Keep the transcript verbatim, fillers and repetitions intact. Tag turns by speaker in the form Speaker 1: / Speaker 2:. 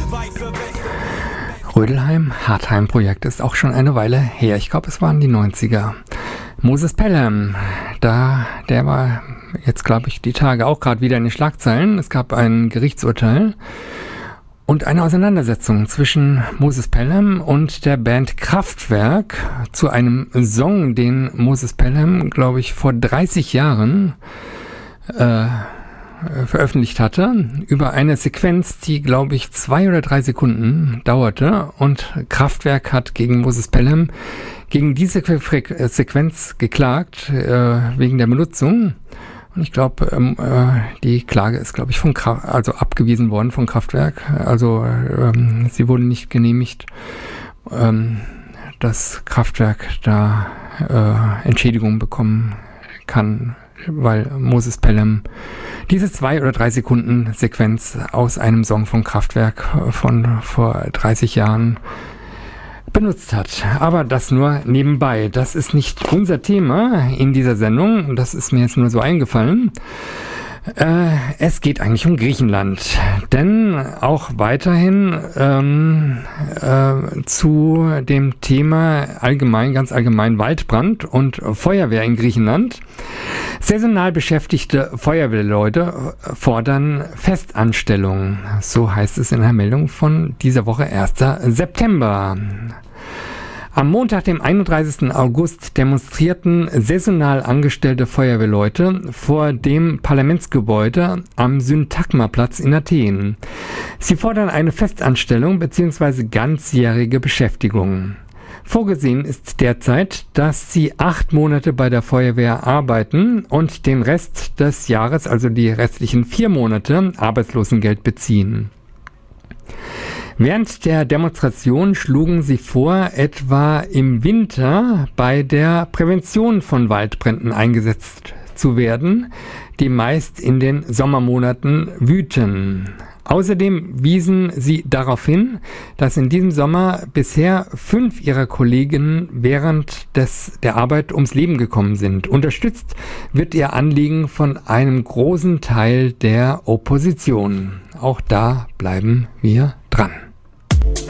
Speaker 1: Rödelheim, Hartheim-Projekt ist auch schon eine Weile her. Ich glaube, es waren die neunziger. Moses Pelham, da, der war jetzt, glaube ich, die Tage auch gerade wieder in den Schlagzeilen. Es gab ein Gerichtsurteil und eine Auseinandersetzung zwischen Moses Pelham und der Band Kraftwerk zu einem Song, den Moses Pelham, glaube ich, vor dreißig Jahren äh, veröffentlicht hatte, über eine Sequenz, die, glaube ich, zwei oder drei Sekunden dauerte, und Kraftwerk hat gegen Moses Pelham gegen diese Fre- Sequenz geklagt, äh, wegen der Benutzung. Und ich glaube, ähm, äh, die Klage ist, glaube ich, von Kra- also abgewiesen worden von Kraftwerk. Also ähm, sie wurde nicht genehmigt, ähm, dass Kraftwerk da äh, Entschädigung bekommen kann, weil Moses Pelham diese zwei oder drei Sekunden Sequenz aus einem Song von Kraftwerk von vor dreißig Jahren benutzt hat. Aber das nur nebenbei. Das ist nicht unser Thema in dieser Sendung. Das ist mir jetzt nur so eingefallen. Äh, es geht eigentlich um Griechenland, denn auch weiterhin ähm, äh, zu dem Thema allgemein, ganz allgemein Waldbrand und Feuerwehr in Griechenland. Saisonal beschäftigte Feuerwehrleute fordern Festanstellung. So heißt es in der Meldung von dieser Woche, erster September. Am Montag, dem einunddreißigsten August, demonstrierten saisonal angestellte Feuerwehrleute vor dem Parlamentsgebäude am Syntagmaplatz in Athen. Sie fordern eine Festanstellung bzw. ganzjährige Beschäftigung. Vorgesehen ist derzeit, dass sie acht Monate bei der Feuerwehr arbeiten und den Rest des Jahres, also die restlichen vier Monate, Arbeitslosengeld beziehen. Während der Demonstration schlugen sie vor, etwa im Winter bei der Prävention von Waldbränden eingesetzt zu werden, die meist in den Sommermonaten wüten. Außerdem wiesen sie darauf hin, dass in diesem Sommer bisher fünf ihrer Kollegen während des, der Arbeit ums Leben gekommen sind. Unterstützt wird ihr Anliegen von einem großen Teil der Opposition. Auch da bleiben wir dran.